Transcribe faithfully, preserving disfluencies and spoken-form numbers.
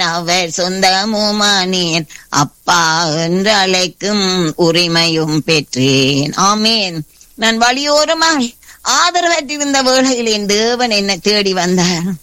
அவர் சொந்தமுமானேன், அப்பா என்று அழைக்கும் உரிமையும் பெற்றேன். ஆமேன். நான் வழியோரமாய் ஆதரவற்றிருந்த வேளையில் என் தேவன் என்னை தேடி வந்தார்.